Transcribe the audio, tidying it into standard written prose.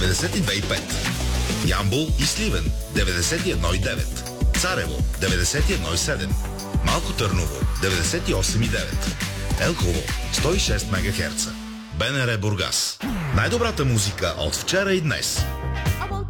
92,5. Ямбол и Сливен 91,9. Царево 91,7. Малко Търново 98,9. Елхово 106 МГц. БНР Бургас. Най-добрата музика от вчера и днес.